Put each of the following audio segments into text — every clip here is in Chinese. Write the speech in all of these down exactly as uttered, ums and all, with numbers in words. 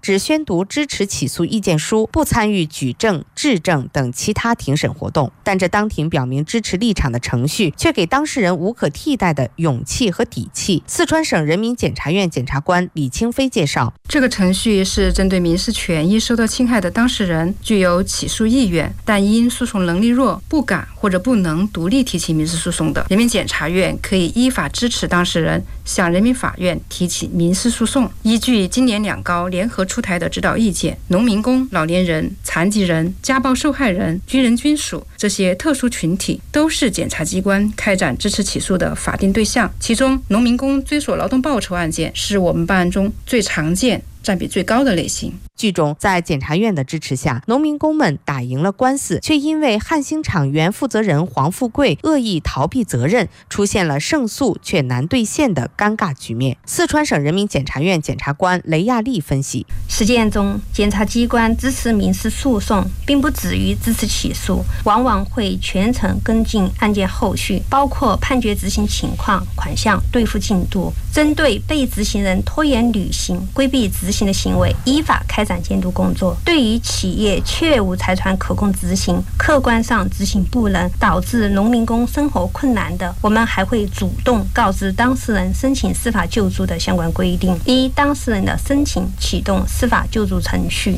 只宣读支持起诉意见书，不参与举证、质证等其他庭审活动。但这当庭表明支持立场的程序，却给当事人无可替代的勇气和底气。四川省人民检察院检察官李清飞介绍， 这个程序是针对民事权益受到侵害的当事人具有起诉意愿，但因诉讼能力弱，不敢或者不能独立提起民事诉讼的，人民检察院可以依法支持当事人向人民法院提起民事诉讼。依据今年两高联合出台的指导意见，农民工、老年人、残疾人、家暴受害人、军人军属这些特殊群体都是检察机关开展支持起诉的法定对象。其中，农民工追索劳动报酬案件是我们办案中最常见、占比最高的类型。 剧中，在检察院的支持下，农民工们打赢了官司，却因为汉兴厂原负责人黄富贵恶意逃避责任，出现了胜诉却难兑现的尴尬局面。四川省人民检察院检察官雷亚丽分析， 实践中，检察机关支持民事诉讼并不止于支持起诉，往往会全程跟进案件后续，包括判决执行情况、款项兑付进度，针对被执行人拖延履行、规避执行的行为，依法开展监督工作。对于企业确无财产可供执行，客观上执行不能，导致农民工生活困难的，我们还会主动告知当事人申请司法救助的相关规定，依当事人的申请启动司法救助程序。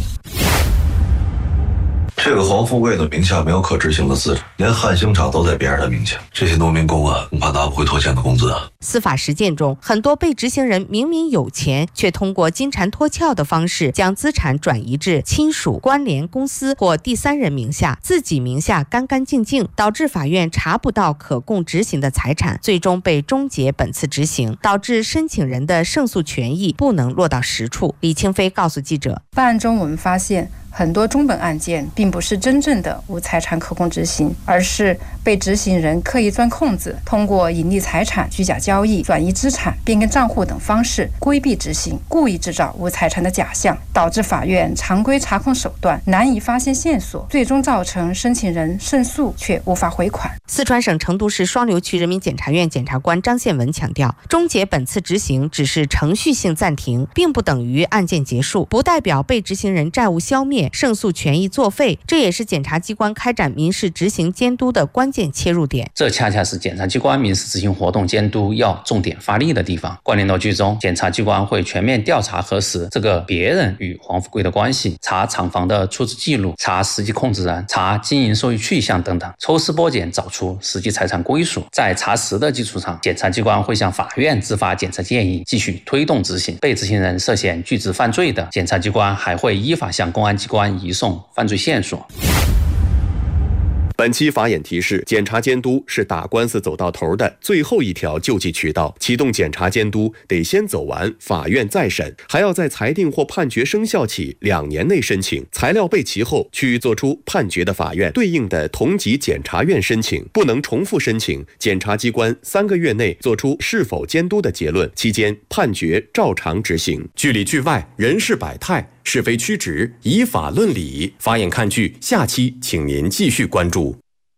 这个黄富贵的名下没有可执行的资产，连汉兴厂都在别人的名下，这些农民工啊，恐怕拿不回拖欠的工资啊。 司法实践中，很多被执行人明明有钱，却通过金蝉脱壳的方式将资产转移至亲属、关联公司或第三人名下，自己名下干干净净，导致法院查不到可供执行的财产，最终被终结本次执行，导致申请人的胜诉权益不能落到实处。李清飞告诉记者， 办案中我们发现，很多中本案件并不是真正的无财产可供执行，而是被执行人刻意钻空子，通过隐匿财产、虚假交易、转移资产、变更账户等方式规避执行，故意制造无财产的假象，导致法院常规查控手段难以发现线索，最终造成申请人胜诉却无法回款。 四川省成都市双流区人民检察院检察官张宪文强调，终结本次执行只是程序性暂停，并不等于案件结束，不代表被执行人债务消灭、胜诉权益作废，这也是检察机关开展民事执行监督的关键切入点。 这恰恰是检察机关民事执行活动监督要重点发力的地方。关联到剧中，检察机关会全面调查核实这个别人与黄富贵的关系，查厂房的出资记录，查实际控制人，查经营收益去向等等，抽丝剥茧找出实际财产归属。在查实的基础上，检察机关会向法院自发检测建议，继续推动执行。被执行人涉嫌巨资犯罪的，检察机关还会依法向公安机关移送犯罪线索。 本期法眼提示：检察监督是打官司走到头的最后一条救济渠道，启动检察监督得先走完法院再审，还要在裁定或判决生效起两年内申请，材料备齐后去作出判决的法院对应的同级检察院申请，不能重复申请。检察机关三个月内作出是否监督的结论，期间判决照常执行。剧里剧外，人事百态，是非曲直，以法论理。法眼看剧，下期请您继续关注。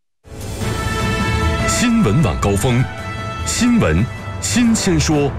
新闻晚高峰，新闻新鲜说。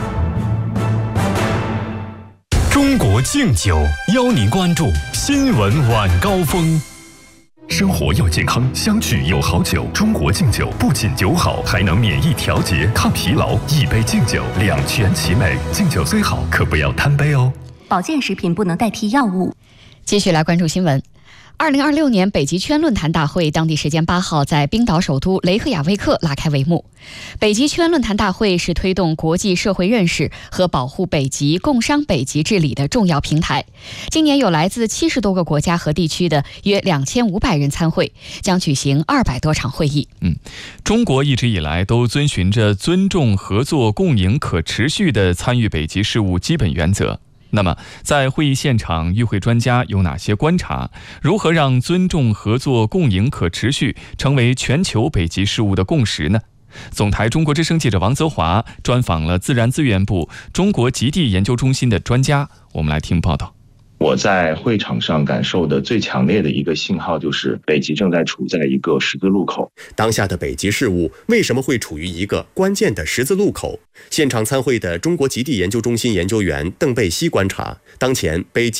中国敬酒邀您关注新闻晚高峰。生活要健康，相聚有好酒。中国敬酒不仅酒好，还能免疫调节、抗疲劳。一杯敬酒，两全其美。敬酒虽好，可不要贪杯哦。 保健食品不能代替药物。 继续来关注新闻。二零二六年北极圈论坛大会当地时间八号在冰岛首都雷克雅未克拉开帷幕。北极圈论坛大会是推动国际社会认识和保护北极、共商北极治理的重要平台。今年有来自七十多个国家和地区的约两千五百人参会，将举行二百多场会议。 嗯，中国一直以来都遵循着尊重、合作、共赢、可持续的参与北极事务基本原则。那么，在会议现场，与会专家有哪些观察？如何让尊重、合作、共赢、可持续成为全球北极事务的共识呢？总台中国之声记者王泽华专访了自然资源部中国极地研究中心的专家，我们来听报道。 我在会场上感受的最强烈的一个信号就是北极正在处在一个十字路口。 当下的北极事务为什么会处于一个关键的十字路口？现场参会的中国极地研究中心研究员邓贝西观察，当前北极